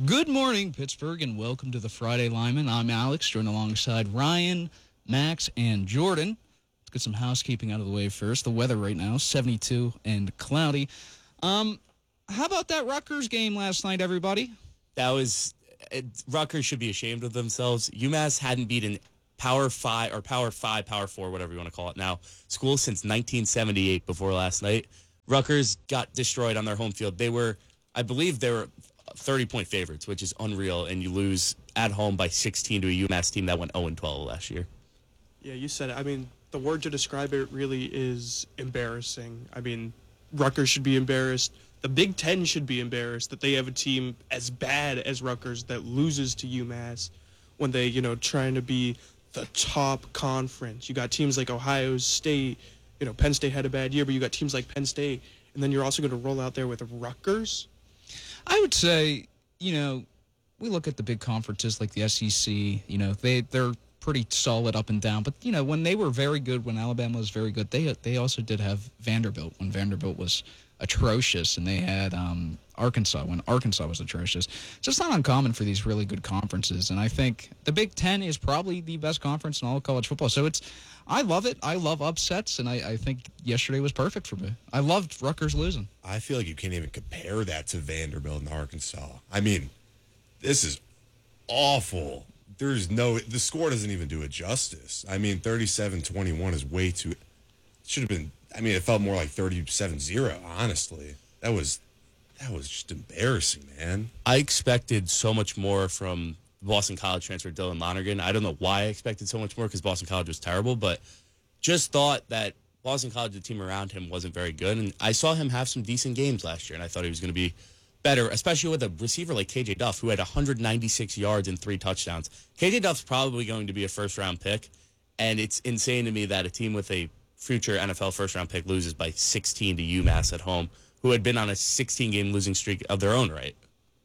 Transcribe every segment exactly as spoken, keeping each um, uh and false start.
Good morning, Pittsburgh, and welcome to the Friday Lineman. I'm Alex, joined alongside Ryan, Max, and Jordan. Let's get some housekeeping out of the way first. The weather right now, seventy-two and cloudy. Um, how about that Rutgers game last night, everybody? That was it, Rutgers should be ashamed of themselves. UMass hadn't beaten Power Five or Power Five, Power Four, whatever you want to call it now, school since nineteen seventy-eight. Before last night, Rutgers got destroyed on their home field. They were, I believe, they were thirty-point favorites, which is unreal, and you lose at home by sixteen to a UMass team that went oh and twelve last year. Yeah, you said it. I mean, the word to describe it really is embarrassing. I mean, Rutgers should be embarrassed. The Big Ten should be embarrassed that they have a team as bad as Rutgers that loses to UMass when they, you know, trying to be the top conference. You got teams like Ohio State. You know, Penn State had a bad year, but you got teams like Penn State, and then you're also going to roll out there with Rutgers. I would say, you know, we look at the big conferences like the S E C, you know, they, they're pretty solid up and down. But, you know, when they were very good, when Alabama was very good, they they also did have Vanderbilt when Vanderbilt was atrocious, and they had um, Arkansas when Arkansas was atrocious. It's just not uncommon for these really good conferences, and I think the Big Ten is probably the best conference in all of college football. So it's, I love it. I love upsets, and I, I think yesterday was perfect for me. I loved Rutgers losing. I feel like you can't even compare that to Vanderbilt and Arkansas. I mean, this is awful. There's no, the score doesn't even do it justice. I mean, thirty-seven twenty-one is way too, it should have been, I mean, it felt more like thirty-seven zero, honestly. That was, that was just embarrassing, man. I expected so much more from Boston College transfer Dylan Lonergan. I don't know why I expected so much more, because Boston College was terrible, but just thought that Boston College, the team around him, wasn't very good. And I saw him have some decent games last year, and I thought he was going to be better, especially with a receiver like K J Duff, who had one hundred ninety-six yards and three touchdowns. K J Duff's probably going to be a first-round pick, and it's insane to me that a team with a future N F L first-round pick loses by sixteen to UMass at home, who had been on a sixteen-game losing streak of their own right.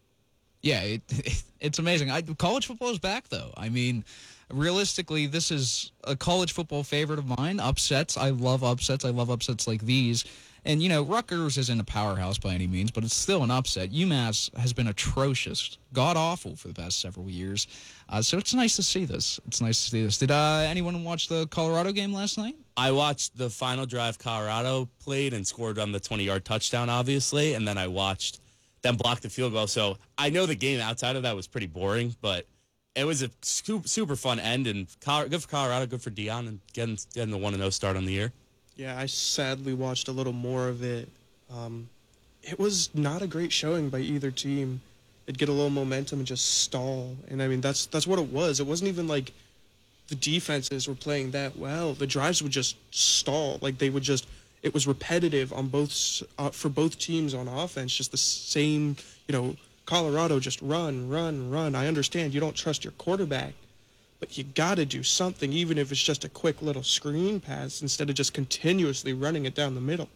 Yeah, it, it, it's amazing. I, college football is back, though. I mean, realistically, this is a college football favorite of mine. Upsets. I love upsets. I love upsets like these. And, you know, Rutgers isn't a powerhouse by any means, but it's still an upset. UMass has been atrocious, god-awful for the past several years. Uh, so it's nice to see this. It's nice to see this. Did uh, anyone watch the Colorado game last night? I watched the final drive Colorado played and scored on the twenty-yard touchdown, obviously, and then I watched them block the field goal. So I know the game outside of that was pretty boring, but it was a super, super fun end, and good for Colorado, good for Deion, and getting, getting the one and oh start on the year. Yeah, I sadly watched a little more of it. Um, it was not a great showing by either team. They'd get a little momentum and just stall. And, I mean, that's that's what it was. It wasn't even like the defenses were playing that well. The drives would just stall. Like, they would just – it was repetitive on both uh, for both teams on offense, just the same, you know, Colorado just run, run, run. I understand you don't trust your quarterback, but you got to do something, even if it's just a quick little screen pass, instead of just continuously running it down the middle.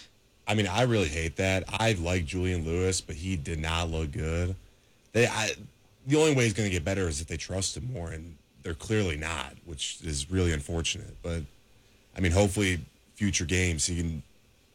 I mean, I really hate that. I like Julian Lewis, but he did not look good. They, I, the only way he's going to get better is if they trust him more, and they're clearly not, which is really unfortunate. But, I mean, hopefully future games he can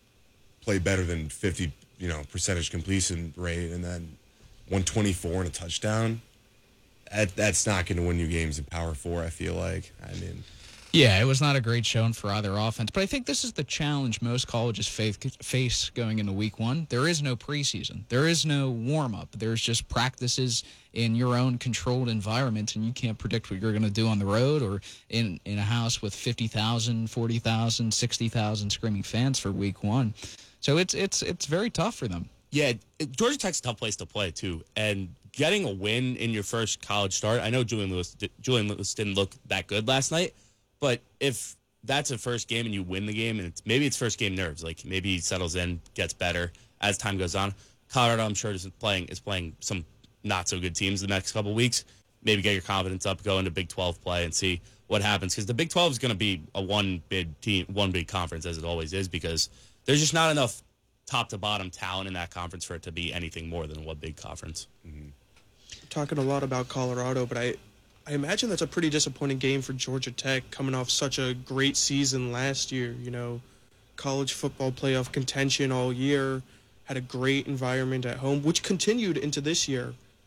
play better than fifty, you know, percentage completion rate, and then one twenty-four and a touchdown. That, that's not going to win you games in Power Four, I feel like. I mean, yeah, it was not a great showing for either offense. But I think this is the challenge most colleges face going into week one. There is no preseason. There is no warm-up. There's just practices in your own controlled environment, and you can't predict what you're going to do on the road or in, in a house with fifty thousand, forty thousand, sixty thousand screaming fans for week one. So it's it's it's very tough for them. Yeah, Georgia Tech's a tough place to play, too. And getting a win in your first college start, I know Julian Lewis, Julian Lewis didn't look that good last night, but if that's a first game and you win the game, and it's, maybe it's first game nerves, like maybe he settles in, gets better as time goes on. Colorado, I'm sure, is playing is playing some not so good teams the next couple weeks. Maybe get your confidence up, go into Big twelve play, and see what happens, because the Big twelve is going to be a one big team, one big conference, as it always is, because there's just not enough top to bottom talent in that conference for it to be anything more than one big conference. Mm-hmm. Talking a lot about Colorado, but I, I imagine that's a pretty disappointing game for Georgia Tech, coming off such a great season last year. You know, college football playoff contention all year, had a great environment at home, which continued into this year.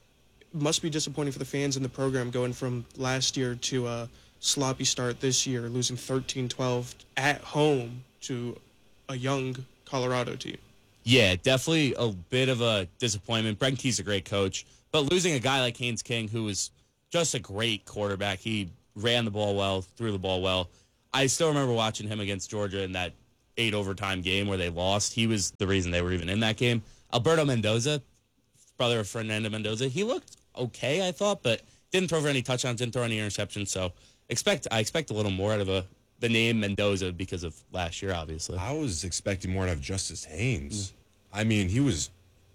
must be disappointing for the fans in the program going from last year to a sloppy start this year, losing thirteen twelve at home to a young Colorado team. Yeah, definitely a bit of a disappointment. Brent Key's a great coach, but losing a guy like Haynes King, who was just a great quarterback, he ran the ball well, threw the ball well. I still remember watching him against Georgia in that eight overtime game where they lost. He was the reason they were even in that game. Alberto Mendoza, brother of Fernando Mendoza, he looked okay, I thought, but didn't throw for any touchdowns, didn't throw any interceptions. So expect I expect a little more out of a the name Mendoza because of last year, obviously. I was expecting more out of Justice Haynes. I mean, he was,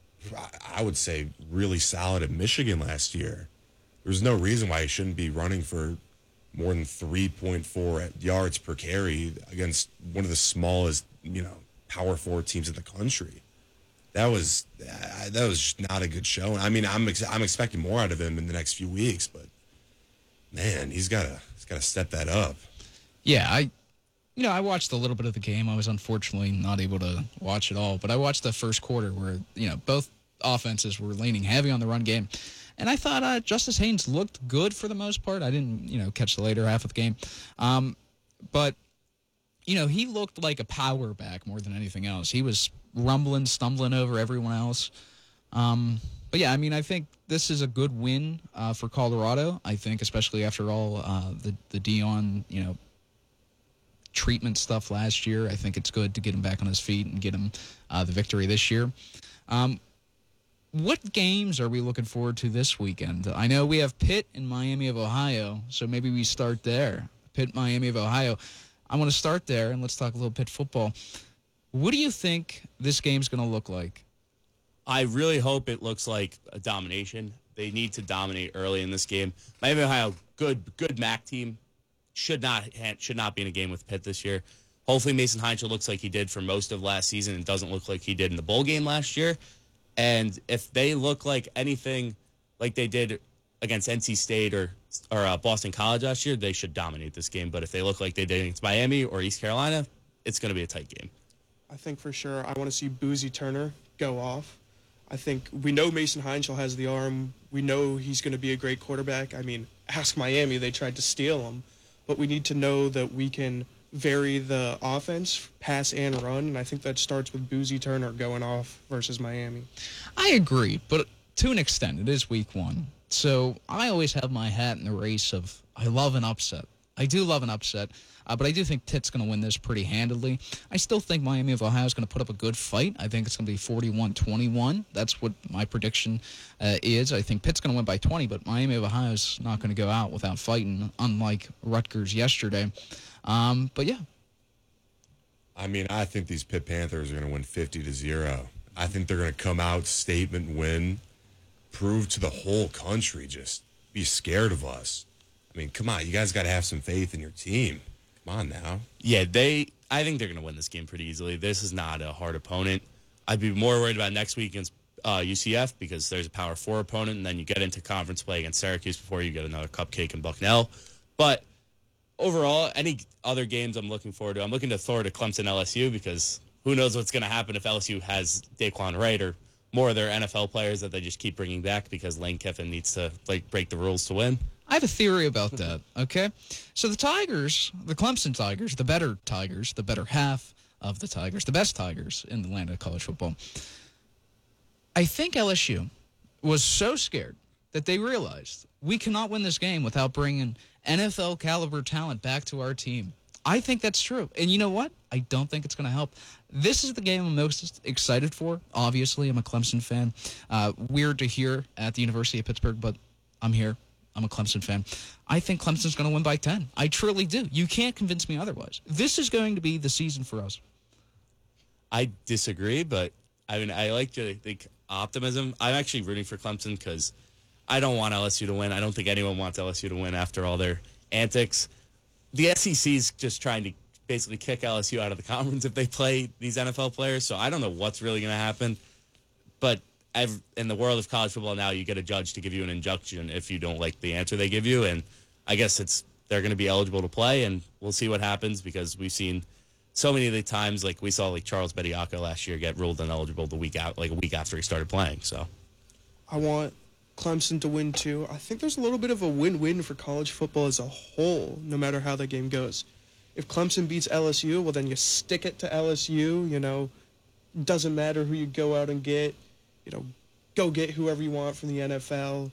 I would say, really solid at Michigan last year. There's no reason why he shouldn't be running for more than three point four yards per carry against one of the smallest, you know, power four teams in the country. That was uh, that was just not a good showing. I mean, I'm ex- I'm expecting more out of him in the next few weeks, but man, he's gotta he's gotta step that up. Yeah, I, you know, I watched a little bit of the game. I was unfortunately not able to watch it all, but I watched the first quarter where, you know, both offenses were leaning heavy on the run game. And I thought uh, Justice Haynes looked good for the most part. I didn't, you know, catch the later half of the game. Um, but, you know, he looked like a power back more than anything else. He was rumbling, stumbling over everyone else. Um, but, yeah, I mean, I think this is a good win uh, for Colorado. I think, especially after all uh, the, the Dion, you know, treatment stuff last year. I think it's good to get him back on his feet and get him uh, the victory this year. Um, what games are we looking forward to this weekend? I know we have Pitt and Miami of Ohio, so maybe we start there. Pitt, Miami of Ohio. I want to start there, and let's talk a little Pitt football. What do you think this game's going to look like? I really hope it looks like a domination. They need to dominate early in this game. Miami of Ohio, good good M A C team. Should not should not be in a game with Pitt this year. Hopefully Mason Heinzel looks like he did for most of last season and doesn't look like he did in the bowl game last year. And if they look like anything like they did against N C State or or uh, Boston College last year, they should dominate this game. But if they look like they did against Miami or East Carolina, it's going to be a tight game. I think for sure I want to see Boozy Turner go off. I think we know Mason Heinzel has the arm. We know he's going to be a great quarterback. I mean, ask Miami. They tried to steal him. But we need to know that we can vary the offense, pass and run, and I think that starts with Boozy Turner going off versus Miami. I agree, but to an extent, it is week one. So I always have my hat in the race of I love an upset. I do love an upset, uh, but I do think Pitt's going to win this pretty handily. I still think Miami of Ohio is going to put up a good fight. I think it's going to be forty-one twenty-one. That's what my prediction uh, is. I think Pitt's going to win by twenty, but Miami of Ohio is not going to go out without fighting, unlike Rutgers yesterday. Um, but, yeah. I mean, I think these Pitt Panthers are going to win fifty to zero. I think they're going to come out, statement win, prove to the whole country, just be scared of us. I mean, come on, you guys got to have some faith in your team. Come on now. Yeah, they. I think they're going to win this game pretty easily. This is not a hard opponent. I'd be more worried about next week against uh, U C F because there's a Power Four opponent, and then you get into conference play against Syracuse before you get another cupcake in Bucknell. But overall, any other games I'm looking forward to, I'm looking to forward to Clemson L S U because who knows what's going to happen if L S U has Daquan Wright or more of their N F L players that they just keep bringing back because Lane Kiffin needs to like break the rules to win. I have a theory about that, okay? So the Tigers, the Clemson Tigers, the better Tigers, the better half of the Tigers, the best Tigers in the land of college football, I think L S U was so scared that they realized we cannot win this game without bringing N F L caliber talent back to our team. I think that's true. And you know what? I don't think it's going to help. This is the game I'm most excited for. Obviously, I'm a Clemson fan. Uh, weird to hear at the University of Pittsburgh, but I'm here. I'm a Clemson fan. I think Clemson's going to win by ten. I truly do. You can't convince me otherwise. This is going to be the season for us. I disagree, but I mean, I like to think optimism. I'm actually rooting for Clemson because I don't want L S U to win. I don't think anyone wants L S U to win after all their antics. The S E C's just trying to basically kick L S U out of the conference if they play these N F L players, so I don't know what's really going to happen. But I've, in the world of college football now, you get a judge to give you an injunction if you don't like the answer they give you, and I guess it's they're going to be eligible to play, and we'll see what happens because we've seen so many of the times, like we saw like Charles Bediako last year get ruled ineligible the week out, like a week after he started playing. So, I want Clemson to win two. I think there's a little bit of a win-win for college football as a whole, no matter how the game goes. If Clemson beats L S U, well, then you stick it to L S U. You know, doesn't matter who you go out and get. You know, go get whoever you want from the N F L.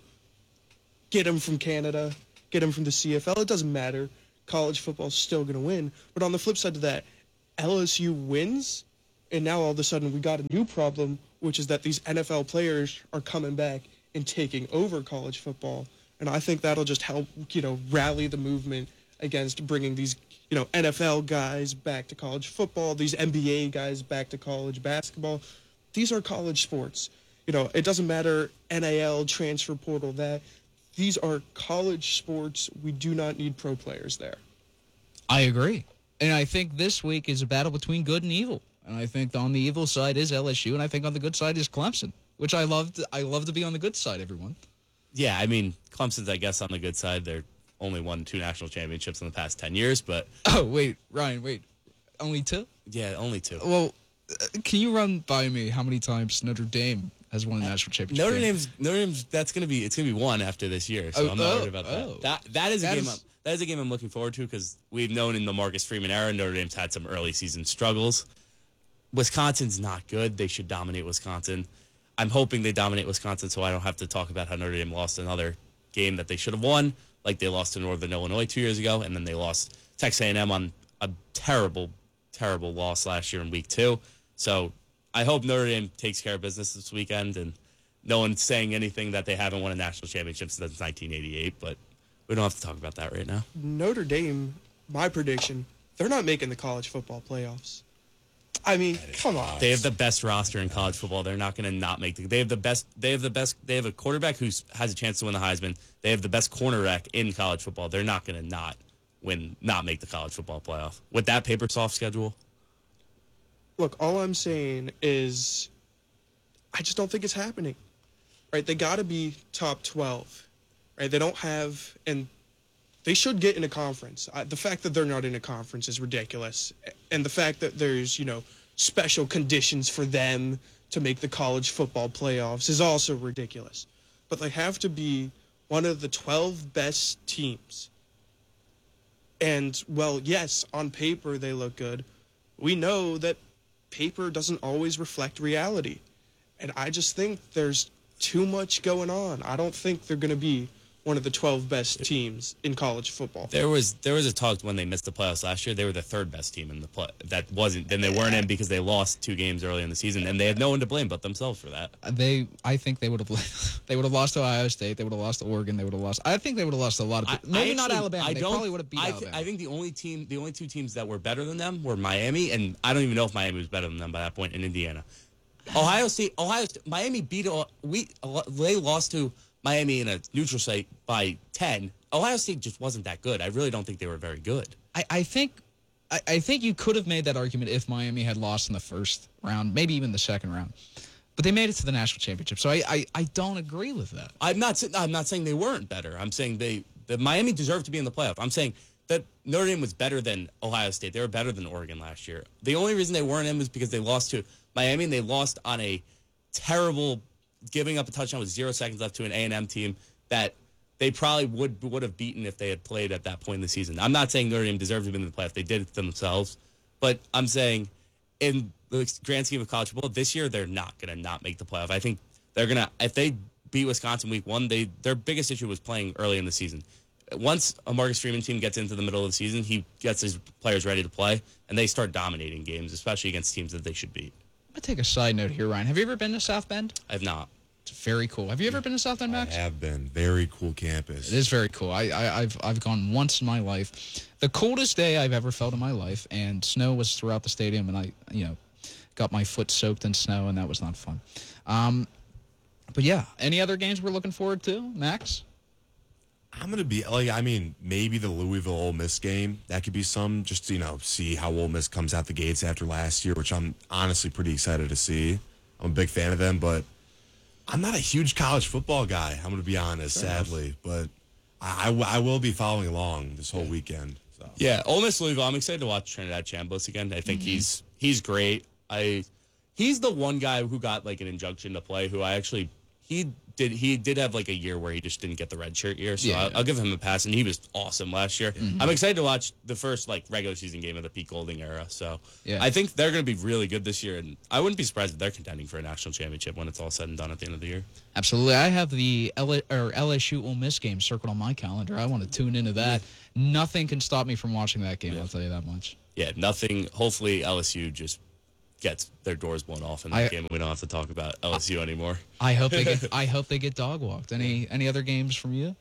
Get them from Canada. Get them from the C F L. It doesn't matter. College football's still going to win. But on the flip side of that, L S U wins, and now all of a sudden we got a new problem, which is that these N F L players are coming back and taking over college football. And I think that'll just help, you know, rally the movement against bringing these, you know, N F L guys back to college football, these N B A guys back to college basketball. These are college sports. You know, it doesn't matter N I L, transfer portal, that. These are college sports. We do not need pro players there. I agree. And I think this week is a battle between good and evil. And I think on the evil side is L S U, and I think on the good side is Clemson, which I love. To, I love to be on the good side, everyone. Yeah, I mean, Clemson's, I guess, on the good side. They're only won two national championships in the past ten years, but... Oh, wait, Ryan, wait. Only two? Yeah, only two. Well, uh, can you run by me how many times Notre Dame has won a national championship? Notre game? Dame's Notre Dame's that's gonna be it's gonna be one after this year, so Oh, I'm not oh, worried about oh. that. That that is a That game. is- I'm, that is a game I'm looking forward to because we've known in the Marcus Freeman era, Notre Dame's had some early season struggles. Wisconsin's not good. They should dominate Wisconsin. I'm hoping they dominate Wisconsin, so I don't have to talk about how Notre Dame lost another game that they should have won, like they lost to Northern Illinois two years ago, and then they lost Texas A and M on a terrible, terrible loss last year in week two. So I hope Notre Dame takes care of business this weekend, and no one's saying anything that they haven't won a national championship since nineteen eighty-eight, but we don't have to talk about that right now. Notre Dame, my prediction, they're not making the college football playoffs. I mean, come on. They have the best roster in college football. They're not going to not make the. They have the best. They have the best. They have a quarterback who has a chance to win the Heisman. They have the best cornerback in college football. They're not going to not win, not make the college football playoff with that paper soft schedule. Look, all I'm saying is, I just don't think it's happening. Right? They got to be top twelve. Right? They don't have, and they should get in a conference. Uh, the fact that they're not in a conference is ridiculous, and the fact that there's, you know, special conditions for them to make the college football playoffs is also ridiculous. But they have to be one of the twelve best teams. And, well, yes, on paper they look good. We know that paper doesn't always reflect reality. And I just think there's too much going on. I don't think they're going to be one of the twelve best teams in college football. There was there was a talk when they missed the playoffs last year. They were the third best team in the play. That wasn't. Then they weren't in because they lost two games early in the season, and they had no one to blame but themselves for that. They, I think they would have, they would have lost to Ohio State. They would have lost to Oregon. They would have lost. I think they would have lost a lot of. I- Maybe I not actually- Alabama. I They don't- probably would have beat I, th- Alabama. I think the only team, the only two teams that were better than them were Miami, and I don't even know if Miami was better than them by that point in Indiana. Ohio State, Ohio, State, Miami beat. uh, We they lost to Miami in a neutral site by ten. Ohio State just wasn't that good. I really don't think they were very good. I, I think I, I think you could have made that argument if Miami had lost in the first round, maybe even the second round. But they made it to the national championship, so I, I, I don't agree with that. I'm not. sa- I'm not saying they weren't better. I'm saying they. That Miami deserved to be in the playoff. I'm saying that Notre Dame was better than Ohio State. They were better than Oregon last year. The only reason they weren't in was because they lost to Miami, and they lost on a terrible, giving up a touchdown with zero seconds left to an A and M team that they probably would would have beaten if they had played at that point in the season. I'm not saying Notre Dame deserved to be in the playoff. They did it themselves. But I'm saying in the grand scheme of college football, this year they're not going to not make the playoff. I think they're going to, if they beat Wisconsin week one, they their biggest issue was playing early in the season. Once a Marcus Freeman team gets into the middle of the season, he gets his players ready to play, and they start dominating games, especially against teams that they should beat. I'm gonna take a side note here, Ryan. Have you ever been to South Bend? I have not. It's very cool. Have you ever been to South Bend, I Max? have been. Very cool campus. It is very cool. I, I, I've I've gone once in my life. The coldest day I've ever felt in my life, and snow was throughout the stadium, and I, you know, got my foot soaked in snow, and that was not fun. Um, but yeah, any other games we're looking forward to, Max? I'm gonna be like, I mean, maybe the Louisville Ole Miss game. That could be some, just to, you know, see how Ole Miss comes out the gates after last year, which I'm honestly pretty excited to see. I'm a big fan of them, but I'm not a huge college football guy. I'm gonna be honest, Fair enough. sadly, but I, I, I will be following along this whole weekend. So. Yeah, Ole Miss Louisville. I'm excited to watch Trinidad Chambos again. I think he's he's great. I he's the one guy who got like an injunction to play. Who I actually he did he did have like a year where he just didn't get the red shirt year. So Yeah, I'll, yeah. I'll give him a pass, and he was awesome last year. I'm excited to watch the first like regular season game of the Pete Golding era. So Yeah. I think they're going to be really good this year, and I wouldn't be surprised if they're contending for a national championship when it's all said and done at the end of the year. Absolutely. I have the L- or L S U Ole Miss game circled on my calendar. I want to tune into that. Nothing can stop me from watching that game, I'll tell you that much. Yeah, nothing. Hopefully, L S U just gets their doors blown off in that I- game. We don't have to talk about L S U anymore. I hope they get I hope they get dog walked. Any any other games from you?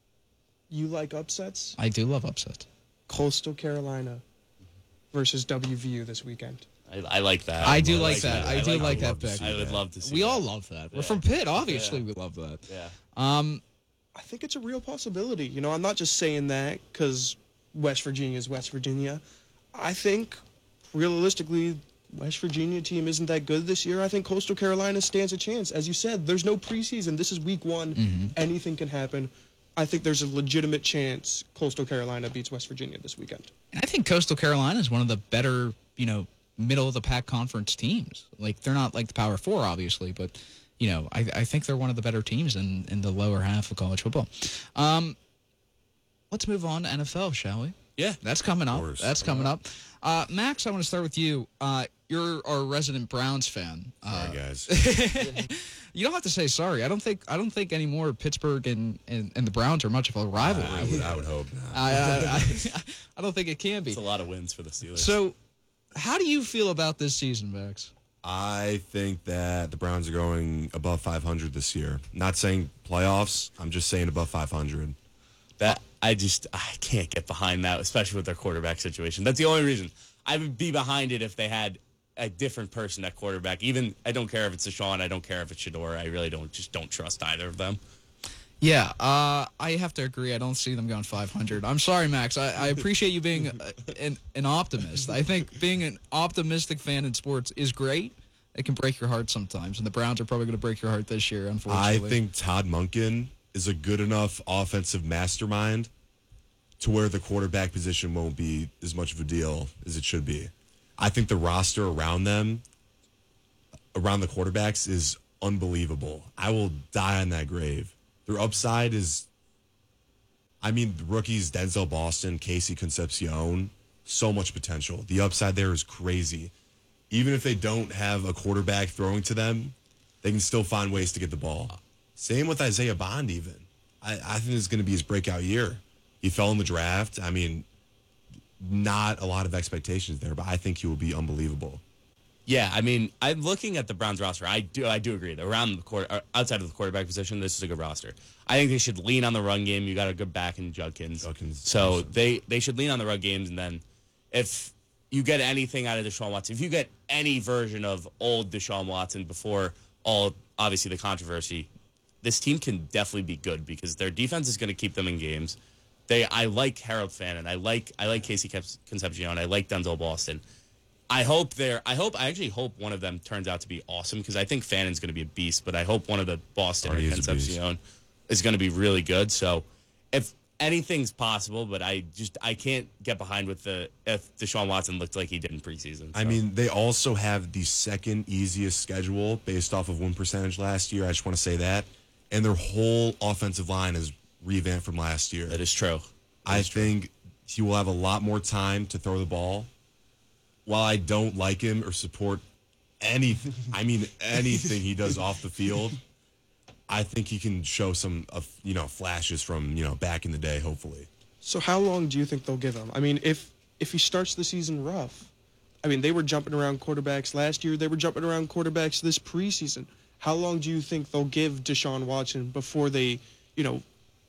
You like upsets? I do love upsets. Coastal Carolina versus W V U this weekend. I, I like that. I do I like that. I do like that love to pick. see I would that. love to see. We that. all love that. We're Yeah. from Pitt, obviously. We love that. Yeah. Um, I think it's a real possibility. You know, I'm not just saying that because West Virginia is West Virginia. I think, realistically, West Virginia team isn't that good this year. I think Coastal Carolina stands a chance. As you said, there's no preseason. This is week one. Anything can happen. I think there's a legitimate chance Coastal Carolina beats West Virginia this weekend. and I think Coastal Carolina is one of the better, you know, middle of the pack conference teams. Like they're not like the Power Four, obviously, but you know, I, I think they're one of the better teams in, in the lower half of college football. Um, let's move on to N F L, shall we? Yeah. That's coming up. course. That's coming up. Uh, Max, I want to start with you. Uh, you're our resident Browns fan. Uh, Sorry, guys. you don't have to say sorry. I don't think I don't think anymore Pittsburgh and, and, and the Browns are much of a rivalry. I would, I would hope not. I, I, I, I don't think it can be. It's a lot of wins for the Steelers. So, how do you feel about this season, Max? I think that the Browns are going above five hundred this year. Not saying playoffs. I'm just saying above five hundred. that I just I can't get behind that, especially with their quarterback situation. That's the only reason. I would be behind it if they had a different person at quarterback. Even I don't care if it's Deshaun. I don't care if it's Shador. I really don't just don't trust either of them. Yeah, uh, I have to agree. I don't see them going five hundred. I'm sorry, Max. I, I appreciate you being a, an, an optimist. I think being an optimistic fan in sports is great. It can break your heart sometimes, and the Browns are probably going to break your heart this year, I unfortunately. think Todd Monken is a good enough offensive mastermind to where the quarterback position won't be as much of a deal as it should be. I think the roster around them, around the quarterbacks, is unbelievable. I will die on that grave. Their upside is, I mean, the rookies, Denzel Boston, Casey Concepcion, so much potential. The upside there is crazy. Even if they don't have a quarterback throwing to them, they can still find ways to get the ball. Same with Isaiah Bond, even. I, I think it's going to be his breakout year. He fell in the draft. I mean, not a lot of expectations there, but I think he will be unbelievable. Yeah, I mean, I'm looking at the Browns roster. I do, I do agree. Around the quarter, or outside of the quarterback position, this is a good roster. I think they should lean on the run game. You got a good back in Judkins, Judkins, so awesome. they they should lean on the run games. And then, if you get anything out of Deshaun Watson, if you get any version of old Deshaun Watson before all obviously the controversy, this team can definitely be good because their defense is going to keep them in games. They, I like Harold Fannin. I like I like Casey Concepcion. I like Denzel Boston. I hope they're. I hope. I actually hope one of them turns out to be awesome because I think Fannon's going to be a beast. But I hope one of the Boston or Already is a beast. Concepcion is going to be really good. So if anything's possible, but I just I can't get behind with the if Deshaun Watson looked like he did in preseason. I so. mean, they also have the second easiest schedule based off of win percentage last year. I just want to say that. And their whole offensive line is revamped from last year. that is true. I think he will have a lot more time to throw the ball. While I don't like him or support anything, I mean anything he does off the field, I think he can show some, uh, you know, flashes from, you know, back in the day, hopefully. So how long do you think they'll give him? I mean, if if he starts the season rough, I mean, they were jumping around quarterbacks last year. They were jumping around quarterbacks this preseason. How long do you think they'll give Deshaun Watson before they, you know,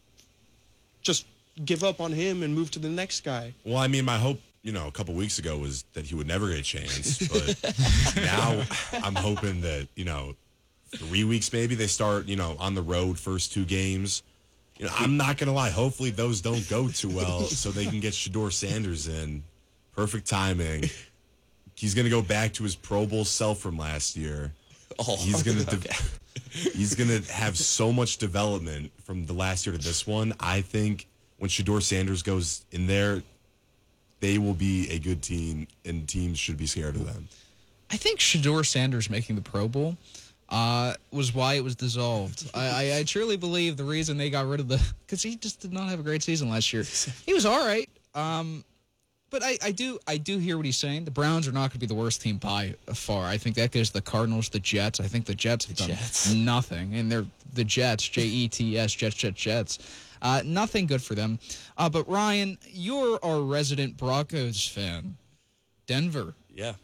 just give up on him and move to the next guy? Well, I mean, my hope, you know, a couple weeks ago was that he would never get a chance. But now I'm hoping that, you know, three weeks maybe they start, you know, on the road first two games. You know, I'm not going to lie. Hopefully those don't go too well so they can get Shador Sanders in. Perfect timing. He's going to go back to his Pro Bowl self from last year. Oh, He's going to de- he's going to have so much development from the last year to this one. I think when Shador Sanders goes in there, they will be a good team, and teams should be scared of them. I think Shador Sanders making the Pro Bowl uh, was why it was dissolved. I, I, I truly believe the reason they got rid of the because he just did not have a great season last year. He was all right, um, but I, I do I do hear what he's saying. The Browns are not going to be the worst team by far. I think that goes to the Cardinals, the Jets. I think the Jets have done Jets. nothing, and they're the Jets, J E T S, Jets, Jets, Jets. Uh, nothing good for them. Uh, but Ryan, you're our resident Broncos fan. Denver. Yeah.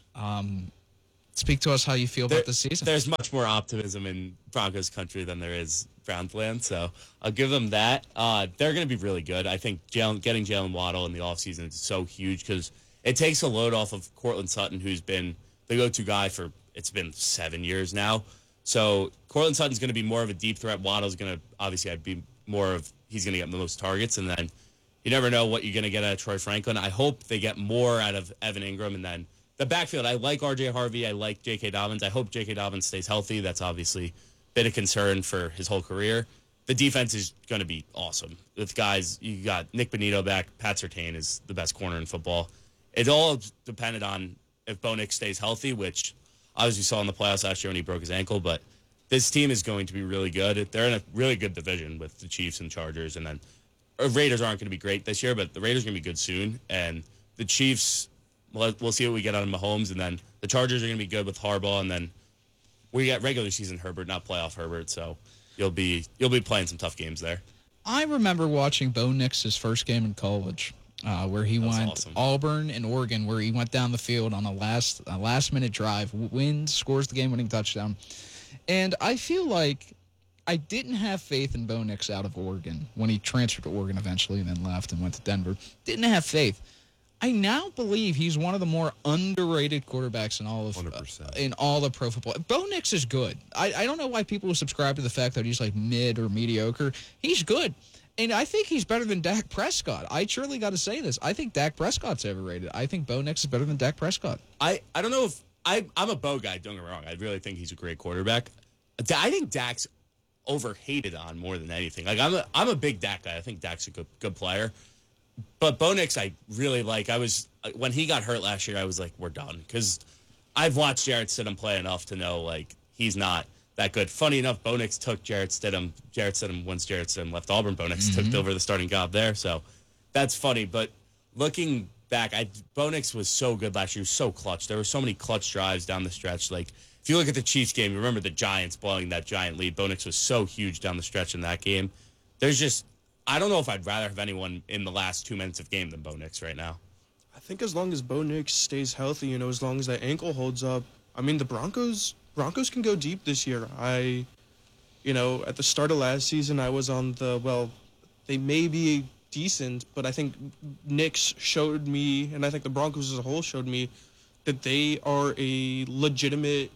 Speak to us how you feel There- about the season. There's much more optimism in Broncos country than there is Browns land, so I'll give them that. Uh, they're going to be really good. I think Jalen, getting Jalen Waddle in the offseason is so huge because it takes a load off of Cortland Sutton, who's been the go-to guy for, it's been seven years now. So Cortland Sutton's going to be more of a deep threat. Waddle's going to, obviously, I'd be more of, he's going to get the most targets, and then you never know what you're going to get out of Troy Franklin. I hope they get more out of Evan Ingram, and then the backfield, I like R J Harvey. I like J K. Dobbins. I hope J K. Dobbins stays healthy. That's obviously a bit of concern for his whole career. The defense is going to be awesome. With guys, you got Nick Bonito back. Pat Surtain is the best corner in football. It all depended on if Bo Nix stays healthy, which obviously saw in the playoffs last year when he broke his ankle. But this team is going to be really good. They're in a really good division with the Chiefs and Chargers. And then uh, Raiders aren't going to be great this year, but the Raiders are going to be good soon. And the Chiefs, We'll, we'll see what we get out of Mahomes, and then the Chargers are going to be good with Harbaugh, and then we got regular season Herbert, not playoff Herbert. So you'll be you'll be playing some tough games there. I remember watching Bo Nix's first game in college, uh, where he That's went awesome. Auburn and Oregon, where he went down the field on a last a last minute drive, wins, scores the game winning touchdown, and I feel like I didn't have faith in Bo Nix out of Oregon when he transferred to Oregon eventually and then left and went to Denver. Didn't have faith. I now believe he's one of the more underrated quarterbacks in all of one hundred percent. uh, in all of pro football. Bo Nix is good. I, I don't know why people subscribe to the fact that he's like mid or mediocre. He's good. And I think he's better than Dak Prescott. I truly got to say this. I think Dak Prescott's overrated. I think Bo Nix is better than Dak Prescott. I, I don't know if I I'm a Bo guy. Don't get me wrong. I really think he's a great quarterback. I think Dak's overhated on more than anything. Like I'm a I'm a big Dak guy. I think Dak's a good good player. But Bo Nix, I really like. I was when he got hurt last year, I was like, we're done because I've watched Jarrett Stidham play enough to know like he's not that good. Funny enough, Bo Nix took Jarrett Stidham. Jarrett Stidham once Jarrett Stidham left Auburn, Bo Nix Mm-hmm. took over the starting job there. So that's funny. But looking back, I Bo Nix was so good last year. He was so clutch. There were so many clutch drives down the stretch. Like if you look at the Chiefs game, you remember the Giants blowing that giant lead. Bo Nix was so huge down the stretch in that game. There's just I don't know if I'd rather have anyone in the last two minutes of game than Bo Nix right now. I think as long as Bo Nix stays healthy, you know, as long as that ankle holds up, I mean, the Broncos Broncos can go deep this year. I, you know, at the start of last season, I was on the, well, they may be decent, but I think Nix showed me, and I think the Broncos as a whole showed me, that they are a legitimate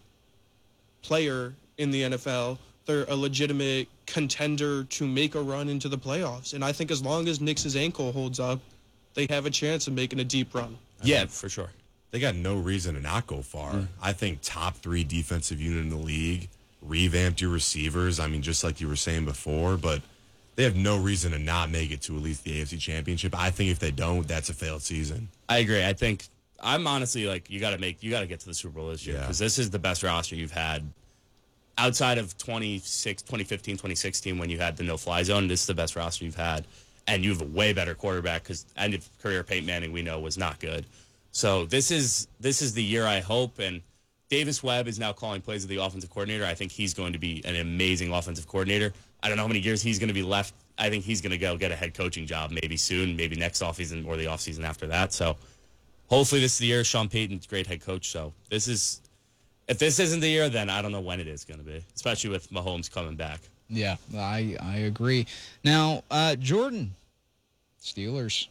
player in the N F L. They're a legitimate contender to make a run into the playoffs. And I think as long as Nix's ankle holds up, they have a chance of making a deep run. Yeah, for sure. They got no reason to not go far. I think top three defensive unit in the league, revamped your receivers. I mean, just like you were saying before, but they have no reason to not make it to at least the A F C Championship. I think if they don't, that's a failed season. I agree. I think I'm honestly like you got to make you got to get to the Super Bowl this year Yeah. because this is the best roster you've had outside of twenty-six, twenty fifteen, twenty sixteen when you had the no-fly zone. This is the best roster you've had, and you have a way better quarterback because end of career Peyton Manning we know was not good. So this is this is the year I hope, and Davis Webb is now calling plays as the offensive coordinator. I think he's going to be an amazing offensive coordinator. I don't know how many years he's going to be left. I think he's going to go get a head coaching job maybe soon, maybe next offseason or the offseason after that. So hopefully this is the year. Sean Payton's a great head coach. So this is if this isn't the year, then I don't know when it is going to be, especially with Mahomes coming back. Yeah, I I agree. Now, uh, Jordan, Steelers.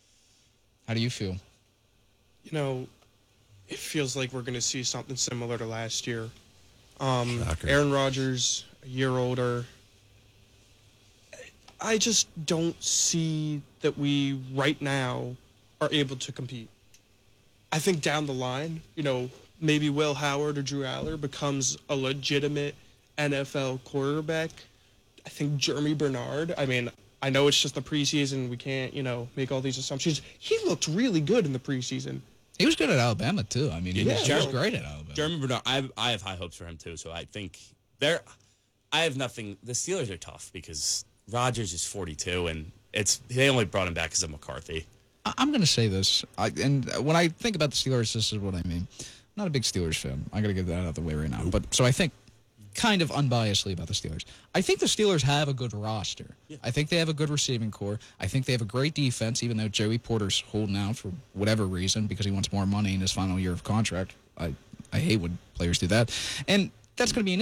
How do you feel? You know, it feels like we're going to see something similar to last year. Um, Shocker. Aaron Rodgers, a year older. I just don't see that we, right now, are able to compete. I think down the line, you know, maybe Will Howard or Drew Aller becomes a legitimate N F L quarterback. I think Jeremy Bernard, I mean, I know it's just the preseason. We can't, you know, make all these assumptions. He looked really good in the preseason. He was good at Alabama too. I mean, he, Yeah, was, he was Jer- great at Alabama. Jeremy Bernard, I have, I have high hopes for him too. So I think they're. I have nothing. The Steelers are tough because Rodgers is forty-two, and it's they only brought him back because of McCarthy. I- I'm going to say this, I, and when I think about the Steelers, this is what I mean. I'm not a big Steelers fan. I got to get that out of the way right now. But so I think, kind of unbiasedly about the Steelers. I think the Steelers have a good roster. Yeah. I think they have a good receiving core. I think they have a great defense, even though Joey Porter's holding out for whatever reason because he wants more money in his final year of contract. I I hate when players do that, and that's going to be an